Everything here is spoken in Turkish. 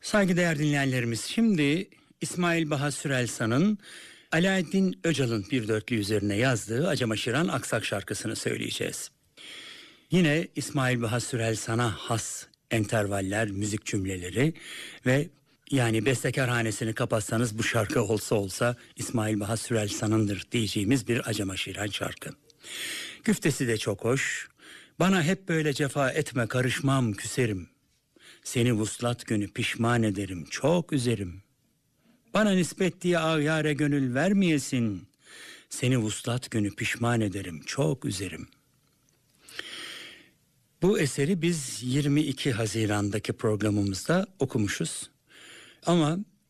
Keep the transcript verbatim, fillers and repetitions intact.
Saygıdeğer dinleyenlerimiz, şimdi İsmail Baha Sürelsan'ın Alaaddin Öcal'ın bir dörtlü üzerine yazdığı Acemaşıran Aksak şarkısını söyleyeceğiz. Yine İsmail Baha Sürelsan'a has entervaller, müzik cümleleri ve yani bestekarhanesini kapatsanız bu şarkı olsa olsa İsmail Baha Sürelsan'ındır diyeceğimiz bir Acemaşıran şarkı. Güftesi de çok hoş. Bana hep böyle cefa etme, karışmam, küserim. Seni vuslat günü pişman ederim, çok üzerim. Bana nispet diye ağyare gönül vermeyesin. Seni vuslat günü pişman ederim, çok üzerim. Bu eseri biz yirmi iki Haziran'daki programımızda okumuşuz. Ama